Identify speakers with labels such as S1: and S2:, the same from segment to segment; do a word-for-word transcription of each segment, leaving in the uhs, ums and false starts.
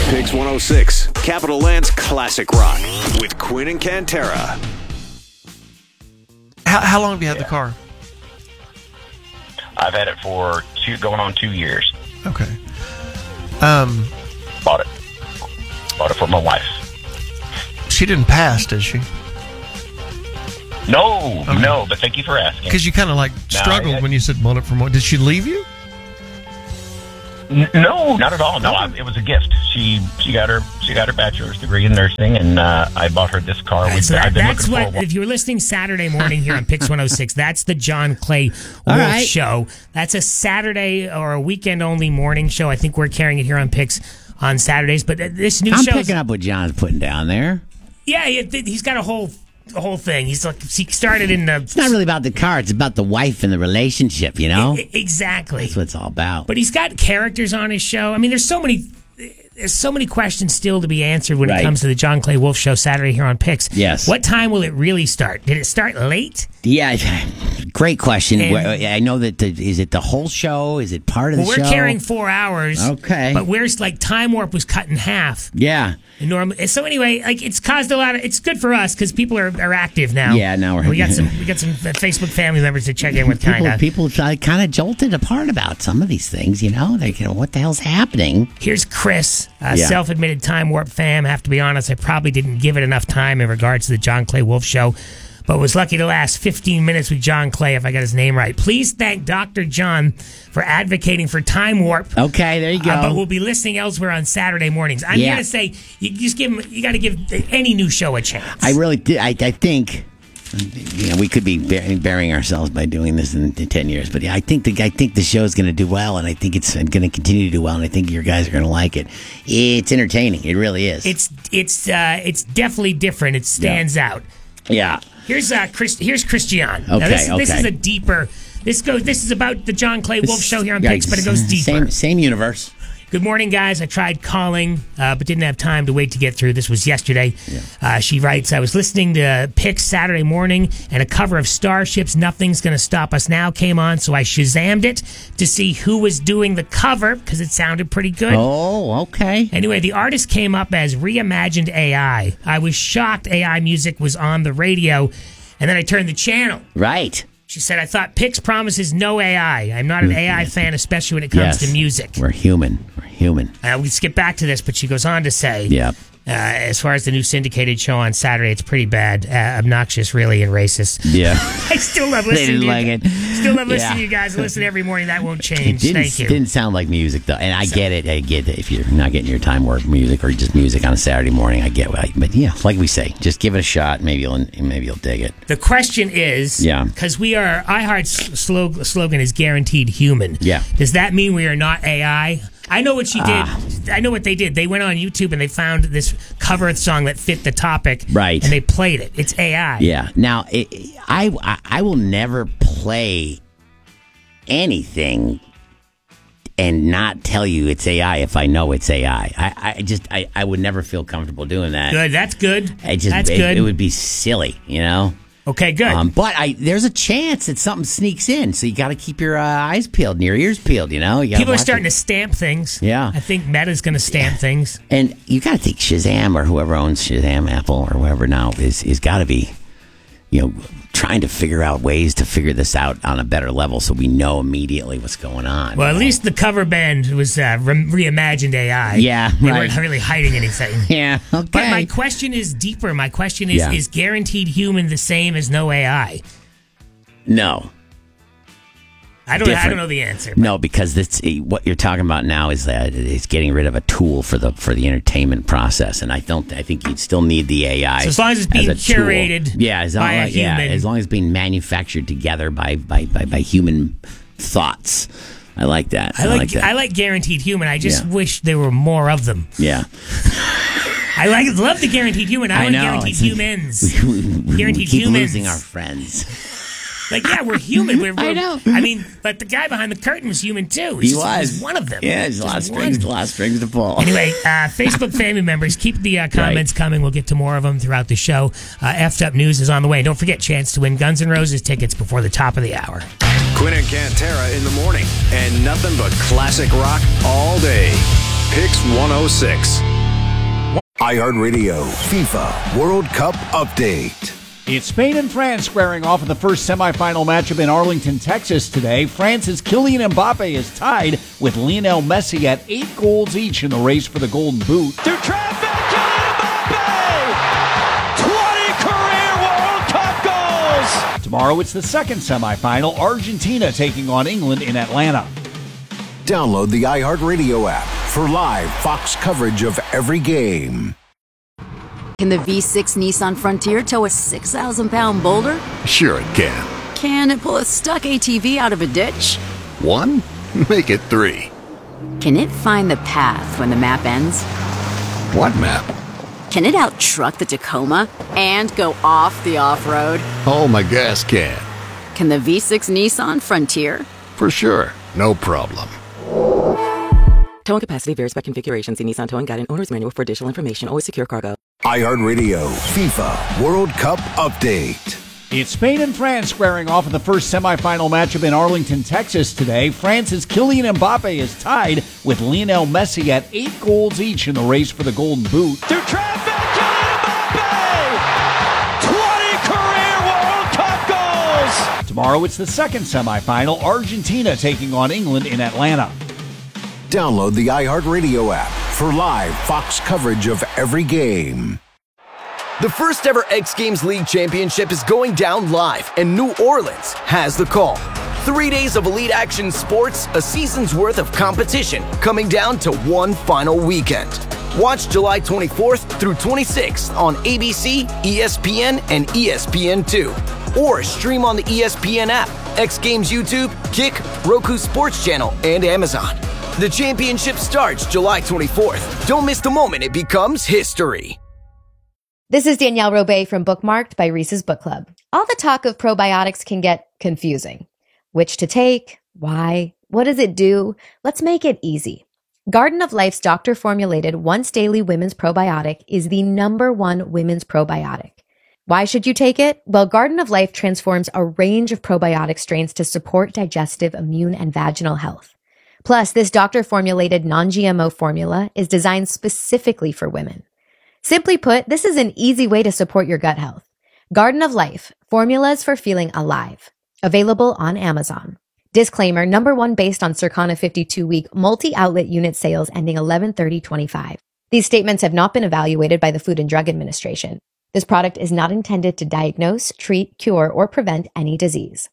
S1: Pix one oh six, Capital Land's classic rock with Quinn and Cantera.
S2: How, how long have you had
S3: yeah.
S2: the car?
S3: I've had it for two, going on two years.
S2: Okay. Um,
S3: Bought it. Bought it for my wife.
S2: She didn't pass, did she?
S3: No,
S2: Okay.
S3: no, but thank you for asking.
S2: Because you kind of like struggled
S3: I-
S2: when you said bought it from what? Did she leave you?
S3: N- No, not at all. No, I, it was a gift. She she got her she got her bachelor's degree in nursing, and uh, I bought her this car. We've,
S4: So that,
S3: I've been
S4: that's
S3: looking
S4: what,
S3: for.
S4: if you were listening Saturday morning here on Pix one oh six, that's the John Clay Wolf
S5: right.
S4: Show. That's a Saturday or a weekend only morning show. I think we're carrying it here on Pix on Saturdays. But uh, this new
S5: I'm
S4: show,
S5: picking up what John's putting down there.
S4: yeah, he, he's got a whole a whole thing. He's like he started in the
S5: It's not really about the car. It's about the wife and the relationship, you know?
S4: E- exactly.
S5: That's what it's all about.
S4: But he's got characters on his show. I mean, there's so many. There's so many questions still to be answered when
S5: Right.
S4: it comes to the John Clay Wolf Show Saturday here on Pix.
S5: Yes.
S4: What time will it really start? Did it start late?
S5: Yeah, great question.
S4: And-
S5: Well, I know that the, is it the whole show? Is it part of
S4: Well,
S5: the
S4: we're
S5: show?
S4: carrying four hours.
S5: Okay.
S4: But where's like Time Warp was cut in half.
S5: Yeah.
S4: Normally, so anyway, like it's caused a lot of. It's good for us because people are, are active now.
S5: Yeah, now we're-
S4: we got some we got some Facebook family members to check in with.
S5: People,
S4: Kind of.
S5: people kind of jolted apart about some of these things, you know? They, you know, what the hell's happening?
S4: Here's Chris, uh,
S5: Yeah.
S4: self-admitted Time Warp fam. I have to be honest, I probably didn't give it enough time in regards to the John Clay Wolf Show, but was lucky to last fifteen minutes with John Clay, if I got his name right. Please thank Doctor John for advocating for Time Warp.
S5: Okay, there you go.
S4: Uh, but we'll be listening elsewhere on Saturday mornings. I'm
S5: Yeah.
S4: here to say, you just give him, you got to give any new show a chance.
S5: I really did. I, I think, you know, we could be bur- burying ourselves by doing this in, in ten years, but yeah, I think the I think the show is going to do well, and I think it's going to continue to do well, and I think your guys are going to like it. It's entertaining. It really is.
S4: It's it's uh, it's definitely different. It stands out.
S5: yeah.
S4: Here's uh, Chris. Here's Christian. Now
S5: Okay,
S4: this, this
S5: okay.
S4: is a deeper. This goes. This is about the John Clay Wolf Show here on
S5: Yeah,
S4: Pix, but it goes deeper.
S5: Same, same universe.
S4: Good morning, guys. I tried calling, uh, but didn't have time to wait to get through. This was yesterday. Uh, she writes, I was listening to Pix Saturday morning, and a cover of Starship's Nothing's Gonna Stop Us Now came on, so I Shazammed it to see who was doing the cover, because it sounded pretty good.
S5: Oh, okay.
S4: Anyway, the artist came up as Reimagined A I. I was shocked A I music was on the radio, and then I turned the channel.
S5: Right.
S4: She said, I thought Pix promises no A I. I'm not an A I fan, especially when it comes
S5: Yes.
S4: to music.
S5: We're human. We're human.
S4: Uh, we skip back to this, but she goes on to say,
S5: Yep.
S4: uh, as far as the new syndicated show on Saturday, it's pretty bad, uh, obnoxious, really, and racist.
S5: Yeah.
S4: I still love
S5: They
S4: listening
S5: didn't
S4: to you.
S5: like it.
S4: Still love listening
S5: Yeah.
S4: to you guys. Listen every morning. That won't
S5: It
S4: change.
S5: didn't,
S4: Thank you.
S5: didn't sound like music, though. And I get it. I get it. If you're not getting your time work music or just music on a Saturday morning, I get it. But yeah, like we say, just give it a shot. Maybe you'll maybe you'll dig it.
S4: The question is,
S5: Yeah.
S4: because we are, iHeart's slog- slogan is guaranteed human.
S5: Yeah.
S4: Does that mean we are not A I? I know what she did.
S5: Ah.
S4: I know what they did. They went on YouTube and they found this cover song that fit the topic.
S5: Right.
S4: And they played it. It's A I.
S5: Yeah. Now, it, I, I I will never play anything and not tell you it's A I if I know it's A I. I, I just I, I would never feel comfortable doing that.
S4: Good. That's good.
S5: I just
S4: That's
S5: it,
S4: good.
S5: it would be silly, you know.
S4: Okay, good.
S5: Um, but I there's a chance that something sneaks in, so you got to keep your uh, eyes peeled and your ears peeled. You know, you gotta
S4: People are
S5: watch
S4: starting
S5: it.
S4: to stamp things.
S5: Yeah.
S4: I think Meta's going to stamp things.
S5: And you got to think Shazam or whoever owns Shazam, Apple or whoever now is is got to be, you know, trying to figure out ways to figure this out on a better level, so we know immediately what's going on.
S4: Well,
S5: you
S4: at
S5: know?
S4: least the cover band was uh, re- reimagined A I.
S5: Yeah,
S4: They
S5: right.
S4: weren't really hiding anything.
S5: Yeah. Okay.
S4: But my question is deeper. My question is:
S5: Yeah.
S4: Is guaranteed human the same as no A I?
S5: no.
S4: I don't. I
S5: Different.
S4: don't know the answer.
S5: No, because this, what you're talking about now is that it's getting rid of a tool for the for the entertainment process, and I don't. I think you'd still need the A I.
S4: So as long as it's being
S5: a tool.
S4: curated
S5: yeah, as long,
S4: by a
S5: yeah,
S4: human.
S5: as long as it's being manufactured together by by, by, by human thoughts. I like that.
S4: I like.
S5: like that.
S4: I like guaranteed human. I just
S5: Yeah.
S4: wish there were more of them.
S5: yeah.
S4: I like love the guaranteed human. I,
S5: I
S4: want
S5: know.
S4: guaranteed
S5: It's-
S4: humans.
S5: we, we
S4: Guaranteed
S5: keep
S4: humans.
S5: losing our friends.
S4: Like, yeah, we're human. We're, we're,
S5: I know.
S4: I mean, but the guy behind the curtain was human too. He's
S5: He
S4: just-
S5: was
S4: he's one of them.
S5: Yeah, there's a
S4: Just
S5: lot of strings,
S4: one.
S5: a lot of strings to pull.
S4: Anyway, uh, Facebook family members, keep the uh, comments coming. We'll get to more of them throughout the show. Uh, Effed Up News is on the way. Don't forget, chance to win Guns N' Roses tickets before the top of the hour.
S1: Quinn and Cantera in the morning, and nothing but classic rock all day. Pix one oh six.
S6: iHeartRadio FIFA World Cup Update.
S7: It's Spain and France squaring off in the first semifinal matchup in Arlington, Texas today. France's Kylian Mbappe is tied with Lionel Messi at eight goals each in the race for the Golden Boot.
S8: Through traffic, Kylian Mbappe! twenty career World Cup goals!
S7: Tomorrow it's the second semifinal, Argentina taking on England in Atlanta.
S6: Download the iHeartRadio app for live Fox coverage of every game.
S9: Can the V six Nissan Frontier tow a six thousand pound boulder?
S6: Sure it can.
S9: Can it pull a stuck A T V out of a ditch?
S6: One? Make it three.
S9: Can it find the path when the map ends?
S6: What map?
S9: Can it out-truck the Tacoma and go off the off-road?
S6: Oh, my gas can.
S9: Can the V six Nissan Frontier?
S6: For sure. No problem.
S10: Towing capacity varies by configuration. See Nissan Towing Guide and Owner's Manual for additional information. Always secure cargo.
S6: iHeartRadio FIFA World Cup Update.
S7: It's Spain and France squaring off in the first semifinal matchup in Arlington, Texas today. France's Kylian Mbappe is tied with Lionel Messi at eight goals each in the race for the Golden Boot.
S8: Through traffic, Kylian Mbappe! twenty career World Cup goals!
S7: Tomorrow it's the second semifinal, Argentina taking on England in Atlanta.
S6: Download the iHeartRadio app for live Fox coverage of every game.
S11: The first ever X Games League Championship is going down live, and New Orleans has the call. Three days of elite action sports, a season's worth of competition, coming down to one final weekend. Watch July twenty-fourth through twenty-sixth on A B C, E S P N, and E S P N two. Or stream on the E S P N app, X Games YouTube, Kick, Roku Sports Channel, and Amazon. The championship starts July twenty-fourth. Don't miss the moment it becomes history.
S12: This is Danielle Robay from Bookmarked by Reese's Book Club. All the talk of probiotics can get confusing. Which to take? Why? What does it do? Let's make it easy. Garden of Life's doctor-formulated once-daily women's probiotic is the number one women's probiotic. Why should you take it? Well, Garden of Life transforms a range of probiotic strains to support digestive, immune, and vaginal health. Plus, this doctor-formulated non-G M O formula is designed specifically for women. Simply put, this is an easy way to support your gut health. Garden of Life, formulas for feeling alive. Available on Amazon. Disclaimer, number one based on Circana fifty-two week multi-outlet unit sales ending eleven thirty twenty-five. These statements have not been evaluated by the Food and Drug Administration. This product is not intended to diagnose, treat, cure, or prevent any disease.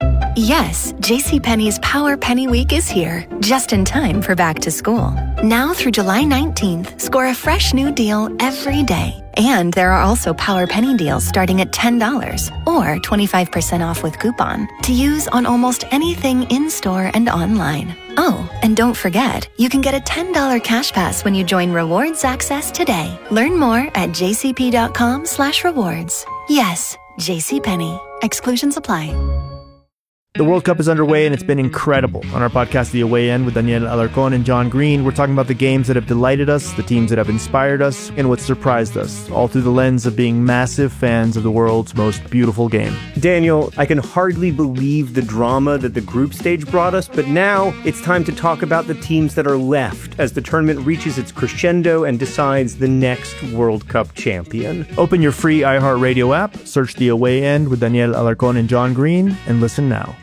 S13: Yes, JCPenney's Power Penny Week is here, just in time for back to school. Now through July nineteenth, score a fresh new deal every day. And there are also Power Penny deals starting at ten dollars or twenty-five percent off with coupon to use on almost anything in-store and online. Oh, and don't forget, you can get a ten dollars cash pass when you join Rewards Access today. Learn more at jcp.com slash rewards. Yes, JCPenney. Exclusions apply.
S14: The World Cup is underway, and it's been incredible. On our podcast, The Away End, with Daniel Alarcón and John Green, we're talking about the games that have delighted us, the teams that have inspired us, and what surprised us, all through the lens of being massive fans of the world's most beautiful game.
S15: Daniel, I can hardly believe the drama that the group stage brought us, but now it's time to talk about the teams that are left as the tournament reaches its crescendo and decides the next World Cup champion.
S14: Open your free iHeartRadio app, search The Away End with Daniel Alarcón and John Green, and listen now.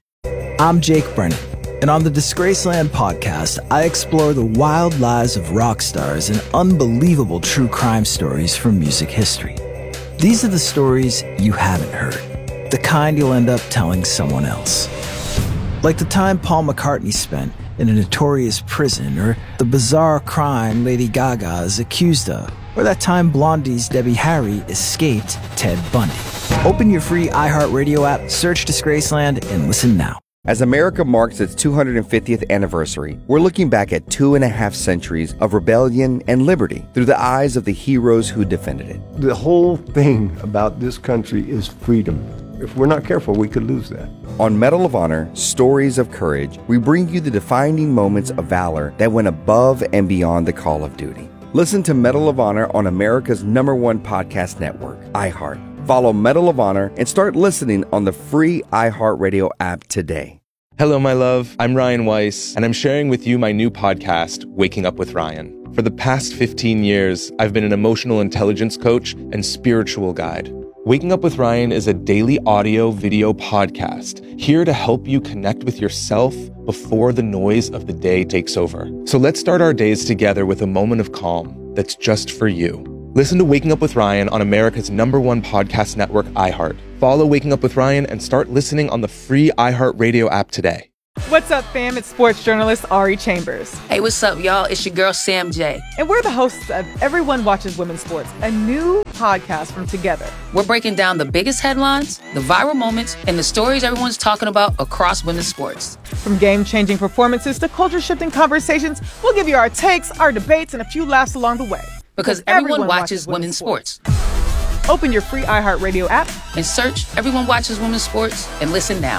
S16: I'm Jake Brennan, and on the Disgraceland podcast, I explore the wild lives of rock stars and unbelievable true crime stories from music history. These are the stories you haven't heard, the kind you'll end up telling someone else. Like the time Paul McCartney spent in a notorious prison, or the bizarre crime Lady Gaga is accused of, or that time Blondie's Debbie Harry escaped Ted Bundy. Open your free iHeartRadio app, search Disgraceland, and listen now.
S17: As America marks its two hundred fiftieth anniversary, we're looking back at two and a half centuries of rebellion and liberty through the eyes of the heroes who defended it.
S18: The whole thing about this country is freedom. If we're not careful, we could lose that.
S17: On Medal of Honor, Stories of Courage, we bring you the defining moments of valor that went above and beyond the call of duty. Listen to Medal of Honor on America's number one podcast network, iHeart. Follow Medal of Honor and start listening on the free iHeartRadio app today.
S19: Hello, my love. I'm Ryan Weiss, and I'm sharing with you my new podcast, Waking Up with Ryan. For the past fifteen years, I've been an emotional intelligence coach and spiritual guide. Waking Up with Ryan is a daily audio video podcast here to help you connect with yourself before the noise of the day takes over. So let's start our days together with a moment of calm that's just for you. Listen to Waking Up with Ryan on America's number one podcast network, iHeart. Follow Waking Up with Ryan and start listening on the free iHeartRadio app today.
S20: What's up, fam? It's sports journalist Ari Chambers.
S21: Hey, what's up, y'all? It's your girl, Sam J.
S20: And we're the hosts of Everyone Watches Women's Sports, a new podcast from Together.
S21: We're breaking down the biggest headlines, the viral moments, and the stories everyone's talking about across women's sports.
S20: From game-changing performances to culture-shifting conversations, we'll give you our takes, our debates, and a few laughs along the way.
S21: Because everyone, everyone watches, watches women's sports.
S20: sports. Open your free iHeartRadio app
S21: and search Everyone Watches Women's Sports and listen now.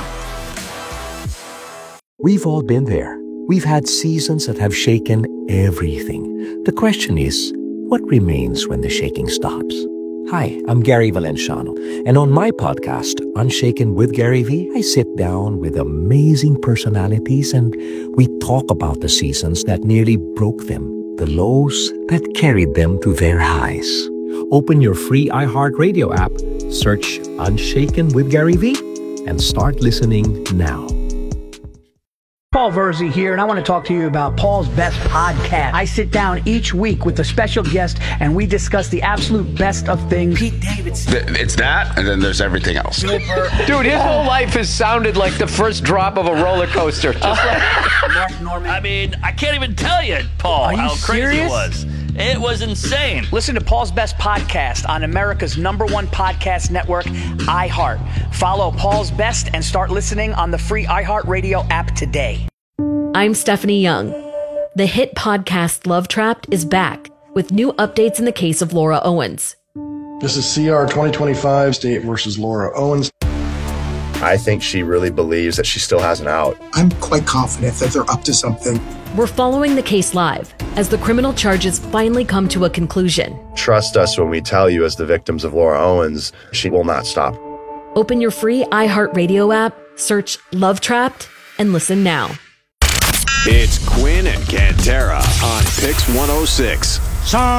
S22: We've all been there. We've had seasons that have shaken everything. The question is, what remains when the shaking stops? Hi, I'm Gary Valenciano, and on my podcast, Unshaken with Gary V, I sit down with amazing personalities and we talk about the seasons that nearly broke them, the lows that carried them to their highs. Open your free iHeartRadio app, search Unshaken with Gary V, and start listening now.
S23: Paul Verzi here, and I want to talk to you about Paul's Best Podcast. I sit down each week with a special guest, and we discuss the absolute best of things. Pete Davidson.
S24: It's that, and then there's everything else.
S25: Dude, his whole life has sounded like the first drop of a roller coaster. Just like
S23: Mark Norman.
S26: I mean, I can't even tell you, Paul,
S23: Are you
S26: how crazy
S23: serious?
S26: it was. It was insane.
S23: Listen to Paul's Best Podcast on America's number one podcast network, iHeart. Follow Paul's Best and start listening on the free iHeartRadio app today.
S27: I'm Stephanie Young. The hit podcast Love Trapped is back with new updates in the case of Laura Owens.
S28: This is C R twenty twenty-five, State versus Laura Owens.
S29: I think she really believes that she still has an out.
S30: I'm quite confident that they're up to something.
S27: We're following the case live as the criminal charges finally come to a conclusion.
S29: Trust us when we tell you, as the victims of Laura Owens, she will not stop.
S27: Open your free iHeartRadio app, search Love Trapped, and listen now.
S1: It's Quinn and Cantera on Pix one oh six.